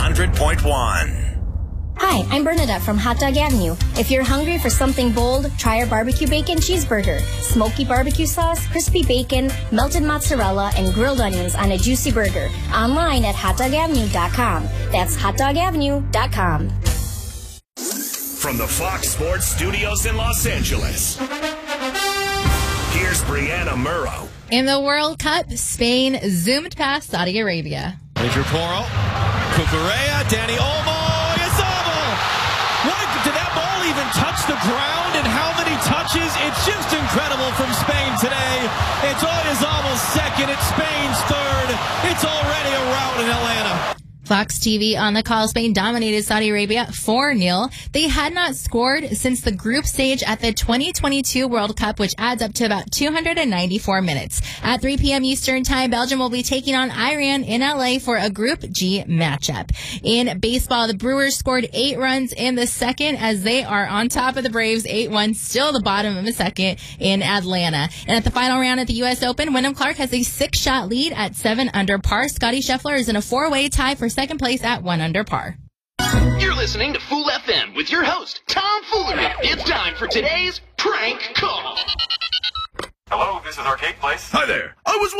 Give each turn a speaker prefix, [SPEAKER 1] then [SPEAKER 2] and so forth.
[SPEAKER 1] 100.1.
[SPEAKER 2] Hi, I'm Bernadette from Hot Dog Avenue. If you're hungry for something bold, try our barbecue bacon cheeseburger. Smoky barbecue sauce, crispy bacon, melted mozzarella, and grilled onions on a juicy burger. Online at hotdogavenue.com. That's hotdogavenue.com.
[SPEAKER 1] From the Fox Sports Studios in Los Angeles, here's Brianna Murrow.
[SPEAKER 3] In the World Cup, Spain zoomed past Saudi Arabia.
[SPEAKER 4] Pedro Porro, Cucurella, Dani Olmo. Did that ball even touch the ground, and how many touches? It's just incredible from Spain today. It's almost second. It's Spain's third. It's already a rout in Atlanta.
[SPEAKER 3] Fox TV on the call. Spain dominated Saudi Arabia 4-0. They had not scored since the group stage at the 2022 World Cup, which adds up to about 294 minutes. At 3 p.m. Eastern Time, Belgium will be taking on Iran in LA for a Group G matchup. In baseball, the Brewers scored 8 runs in the second as they are on top of the Braves 8-1, still the bottom of the second in Atlanta. And at the final round at the U.S. Open, Wyndham Clark has a 6-shot lead at 7 under par. Scotty Scheffler is in a 4-way tie for second place at 1 under par.
[SPEAKER 5] You're listening to Fool FM with your host, Tom Foolery. It's time for today's prank call.
[SPEAKER 6] Hello, this is Arcade Place.
[SPEAKER 1] Hi there. I was